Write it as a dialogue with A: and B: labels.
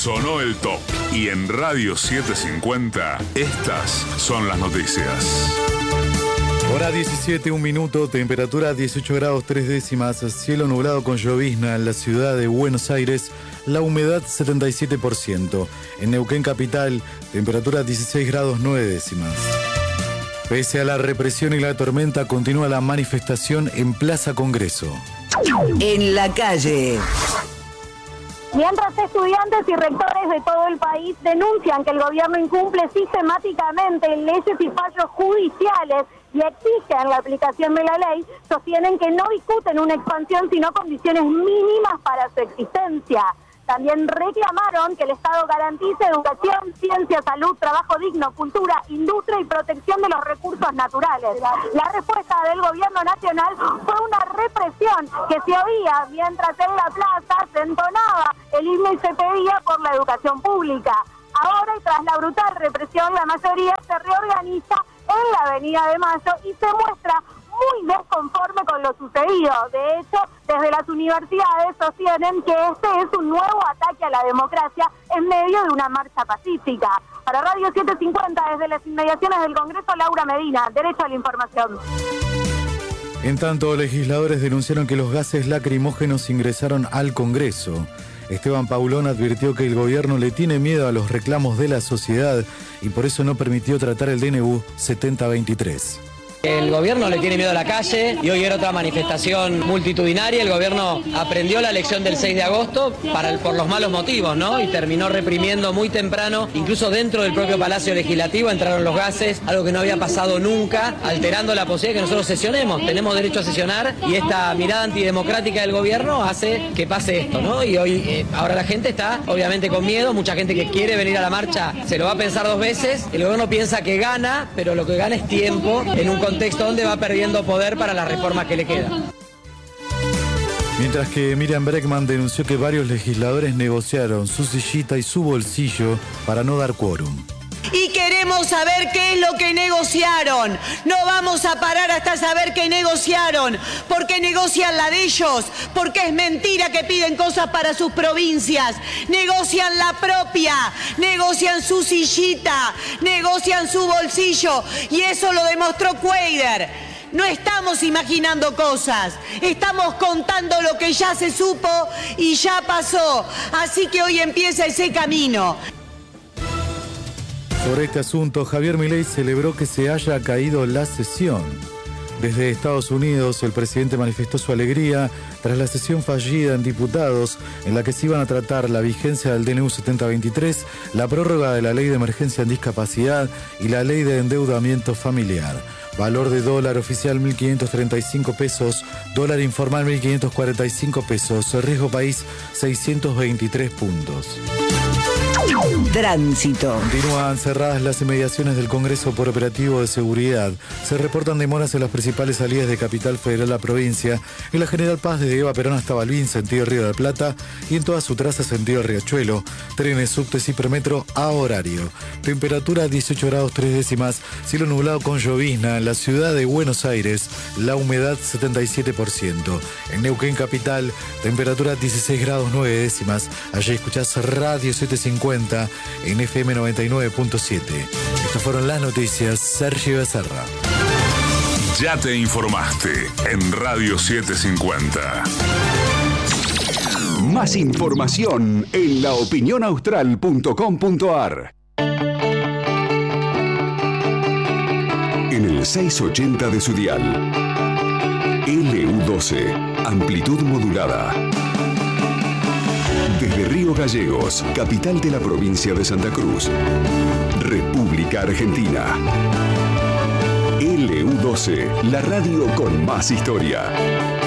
A: Sonó el top. Y en Radio 750, estas son las noticias.
B: Hora 17, 1 minuto, temperatura 18 grados 3 décimas, cielo nublado con llovizna en la ciudad de Buenos Aires, la humedad 77%. En Neuquén capital, temperatura 16 grados 9 décimas. Pese a la represión y la tormenta, continúa la manifestación en Plaza Congreso.
C: En la calle.
D: Mientras estudiantes y rectores de todo el país denuncian que el gobierno incumple sistemáticamente leyes y fallos judiciales y exigen la aplicación de la ley, sostienen que no discuten una expansión sino condiciones mínimas para su existencia. También reclamaron que el Estado garantice educación, ciencia, salud, trabajo digno, cultura, industria y protección de los recursos naturales. La respuesta del gobierno nacional fue una represión que se oía mientras en la plaza se entonaba el himno y se pedía por la educación pública. Ahora, y tras la brutal represión, la mayoría se reorganiza en la Avenida de Mayo y se muestra muy desconforme con lo sucedido. De hecho, desde las universidades sostienen que este es un nuevo ataque a la democracia en medio de una marcha pacífica. Para Radio 750, desde las inmediaciones del Congreso, Laura Medina, Derecho a la Información.
B: En tanto, legisladores denunciaron que los gases lacrimógenos ingresaron al Congreso. Esteban Paulón advirtió que el gobierno le tiene miedo a los reclamos de la sociedad y por eso no permitió tratar el DNU 7023.
E: El gobierno le tiene miedo a la calle y hoy era otra manifestación multitudinaria. El gobierno aprendió la lección del 6 de agosto por los malos motivos, ¿no? Y terminó reprimiendo muy temprano, incluso dentro del propio Palacio Legislativo entraron los gases, algo que no había pasado nunca, alterando la posibilidad de que nosotros sesionemos. Tenemos derecho a sesionar y esta mirada antidemocrática del gobierno hace que pase esto, ¿no? Y hoy, ahora la gente está obviamente con miedo, mucha gente que quiere venir a la marcha se lo va a pensar 2 veces. El gobierno piensa que gana, pero lo que gana es tiempo en un contexto donde va perdiendo poder para las reformas que le quedan.
B: Mientras que Miriam Bregman denunció que varios legisladores negociaron su sillita y su bolsillo para no dar quórum.
F: Y queremos saber qué es lo que negociaron. No vamos a parar hasta saber qué negociaron. ¿Por qué negocian la de ellos? Porque es mentira que piden cosas para sus provincias. Negocian la propia, negocian su sillita, negocian su bolsillo. Y eso lo demostró Cuadra. No estamos imaginando cosas, estamos contando lo que ya se supo y ya pasó. Así que hoy empieza ese camino.
B: Sobre este asunto, Javier Milei celebró que se haya caído la sesión. Desde Estados Unidos, el presidente manifestó su alegría tras la sesión fallida en diputados en la que se iban a tratar la vigencia del DNU 7023, la prórroga de la ley de emergencia en discapacidad y la ley de endeudamiento familiar. Valor de dólar oficial 1.535 pesos, dólar informal 1.545 pesos, riesgo país 623 puntos.
C: Tránsito.
B: Continúan cerradas las inmediaciones del Congreso por operativo de seguridad. Se reportan demoras en las principales salidas de Capital Federal a provincia, en la General Paz desde Eva Perón hasta Balbín, sentido Río de la Plata, y en toda su traza sentido Riachuelo. Trenes, subtes y premetro a horario. Temperatura 18 grados 3 décimas, cielo nublado con llovizna en la ciudad de Buenos Aires, la humedad 77%. En Neuquén capital, temperatura 16 grados 9 décimas. Allí escuchás Radio 750 en FM 99.7. Estas fueron las noticias. Sergio Becerra.
A: Ya te informaste en Radio 750.
G: Más información en laopinionaustral.com.ar. En el 680 de su dial. LU12, amplitud modulada. Desde Río Gallegos, capital de la provincia de Santa Cruz, República Argentina. LU12, la radio con más historia.